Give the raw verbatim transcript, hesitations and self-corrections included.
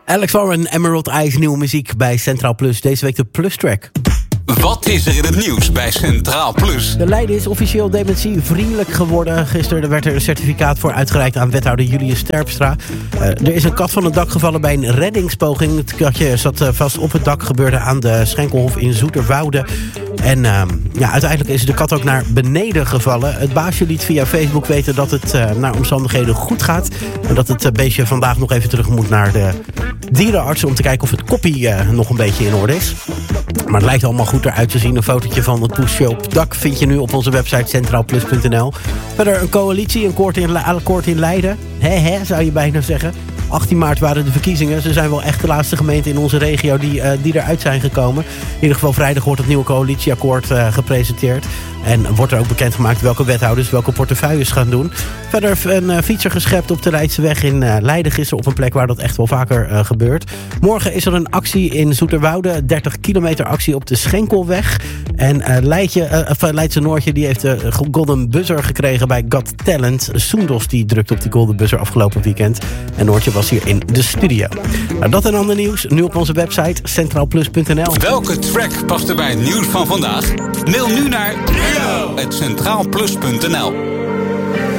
Alex Warren, Emerald Eyes, nieuwe muziek bij Centraal Plus. Deze week de Plus Track. Wat is er in het nieuws bij Centraal Plus? De Leiden is officieel dementievriendelijk geworden. Gisteren werd er een certificaat voor uitgereikt aan wethouder Julius Sterpstra. Uh, er is een kat van het dak gevallen bij een reddingspoging. Het katje zat uh, vast op het dak, gebeurde aan de Schenkelhof in Zoeterwoude. En uh, ja, uiteindelijk is de kat ook naar beneden gevallen. Het baasje liet via Facebook weten dat het uh, naar omstandigheden goed gaat. En dat het uh, beestje vandaag nog even terug moet naar de dierenarts om te kijken of het koppie uh, nog een beetje in orde is. Maar het lijkt allemaal goed eruit te zien. Een fotootje van het poesje op het dak vind je nu op onze website centraal plus punt n l. Verder een coalitie, een koord in, akkoord in Leiden. Hè, hè, zou je bijna zeggen. achttien maart waren de verkiezingen. Ze zijn wel echt de laatste gemeente in onze regio die, uh, die eruit zijn gekomen. In ieder geval vrijdag wordt het nieuwe coalitieakkoord uh, gepresenteerd. En wordt er ook bekendgemaakt welke wethouders welke portefeuilles gaan doen. Verder een uh, fietser geschept op de Leidseweg in uh, Leiden gisteren, op een plek waar dat echt wel vaker uh, gebeurt. Morgen is er een actie in Zoeterwoude. dertig kilometer actie op de Schenkelweg. En uh, Leidje, uh, Leidse Noortje die heeft de Golden Buzzer gekregen bij Got Talent. Soendos die drukt op die Golden Buzzer afgelopen weekend. En Noortje was hier in de studio. Nou, dat en ander nieuws. Nu op onze website centraal plus punt n l. Welke track past er bij het nieuws van vandaag? Mail nu naar info at centraal plus punt n l.